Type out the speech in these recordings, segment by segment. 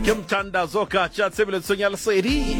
ke mthandazo ka tša tshebeletsong ya lesedi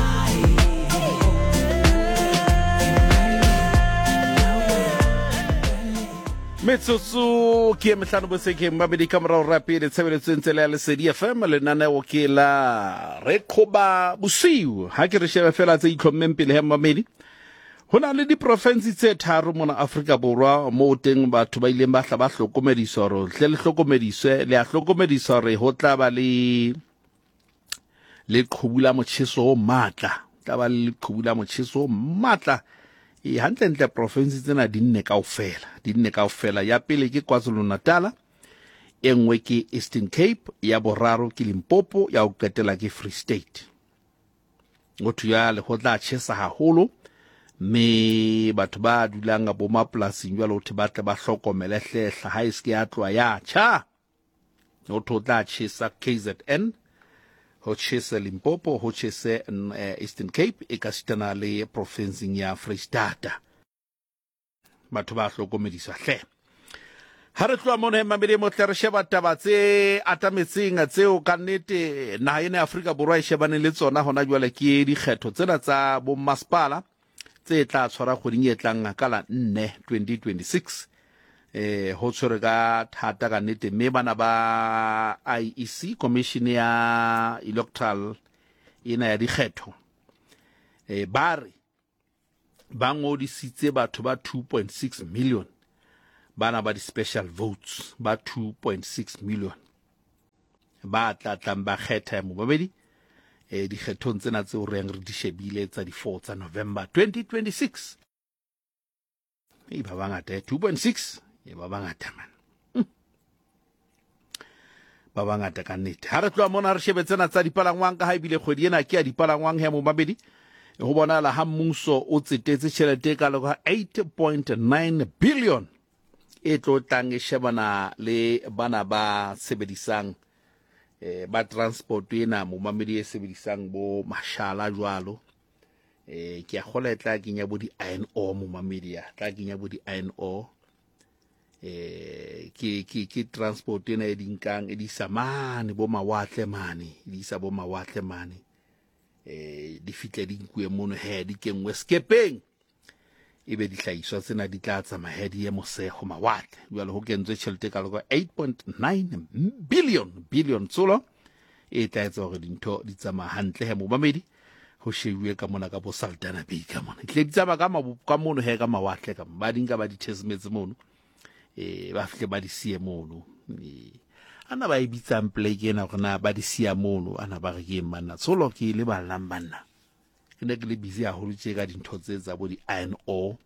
metsotso ke mehlano bosekeng mabedi ka morao ra pele tshebeletsong tsela ya lesedi FM lenaneo ke la Rekoba bosiu ha ke re shebe fela tse itlhommeng pele he mamedi ho na le diprofensi tse tharo mona Afrika Borwa mo teng batho ba ileng ba hla ba hlokomediswa hore hle le hlokomediswe le a hlokomediswa hore ho tla ba le qhubula motjheso o matla tla ba le qhubula motjheso o matla hantle ntle province tsena di nne kaofela ya pele ke KwaZulu-Natal engwe ke Eastern Cape ya boraro ke Limpopo ya ho qetela ke Free State motho ya le ho tla tshesa haholo me batho ba dulang bo mapolasing jwalo ho batla ba hlokomele hlehla ha iske ya tloa ya tjha o tla tshesa KZN ho tshesa Limpopo ho tshesa Eastern Cape e ka sitana le province ya Free State batho ba hlokomediswa hle ha re tloa mona mamedi mo tle re sheba taba tse atametseng tseo ka nnete naha ena ya Afrika Borwa e shebane le tsona hona jwale ke dikgetho tsena tsa bo masepala tse tla tshwara kgoding e tlang ka la 4 2026 ho tshwere ka thata ka nnete mme bana ba IEC commission ya electoral ena ya dikgetho ba re ba ngodisitse batho ba 2.6 million bana ba di special votes ba 2.6 million ba tlatlang ba kgetha mo babedi dikgethong tsena tseo re di shebile tsa di 4 tsa November 2026 ba bangata 2.6 ba bangata man ba bangata ka nnete ha re tloa mona re shebetsena tsa dipalangwang ka ha ibile kgwedi ena ke ya dipalangwang he mo babedi ho bonala ha mmuso o tsetetse tjhelete ka le 8.9 billion e tlo tlang e shebana le bana ba sebedisang ba transport ena mo mamedi e sebedisang bo mashala jwalo ke a gola tla kenya bo di iron ore mo mamedi ya tla kenya bo di iron ore ke transport ena e dinkang e di samane bo mawatle mane di isa bo mawatle mane di fitle di nkwe mono he di kengwe skepeng ebe di hlaiswa tsena di tla tsa mahedi ya mosego mawatle jwale ho kentswe tšhelete ka loko 8.9 billion tsolo e tla etsa hore dintho di tsama hantle he mo mamedi ho shebuwe ka mona ka bo Saldanha Bay ka mona tle di tsama ka mono he ka mawatle ka ba dinka ba di tesmetse mono ba fihle ba di sie mono ana ba ibitsang pleke ena gona ba di sia mono ana ba re ke manna tsolo ke le ba lambanna ke ne ke le busy a ho tse ka dintho tse tsa bo di iron ore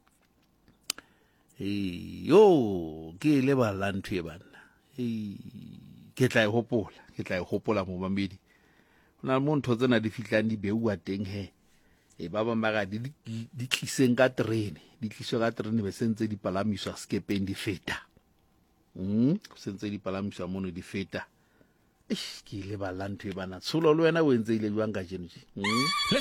yo ke le ba lantwe bana ke tla e hopola mo mamedi hona mo ntho tsena di fitlang di beua teng he ba ba maga di tliseng ka terene di tliswa ka terene be sentse di palamiswa skepeng di feta sentse di palamiswa mono di feta ke le ba lantwe bana tsholo le wena o entse ile jwang ka jeno